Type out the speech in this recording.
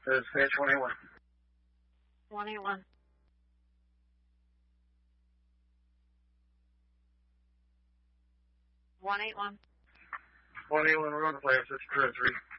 Dispatch 181. 181. 181. 181, we're on the fire, 603.